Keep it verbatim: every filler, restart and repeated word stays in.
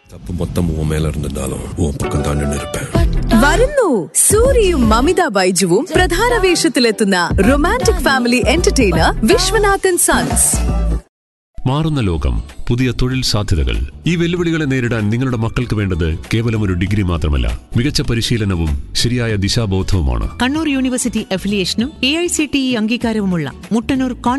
തപ്പ് മൊത്തം ഉൻ മേല ഇരുന്നാലും ഉൻ പക്കം താൻ നിന്നിരുപ്പേൻ. വരുന്നു സൂര്യയും മമിത ബൈജുവും പ്രധാന വേഷത്തിലെത്തുന്ന romantic family entertainer Viswanathan sons. മാറുന്ന ലോകം, പുതിയ തൊഴിൽ സാധ്യതകൾ. ഈ വെല്ലുവിളികളെ നേരിടാൻ നിങ്ങളുടെ മക്കൾക്ക് വേണ്ടത് കേവലം ഒരു ഡിഗ്രി മാത്രമല്ല, മികച്ച പരിശീലനവും ശരിയായ ദിശാബോധവുമാണ്. Kannur university അഫിലിയേഷനും A I C T E അംഗീകാരവുമുള്ള Muttannur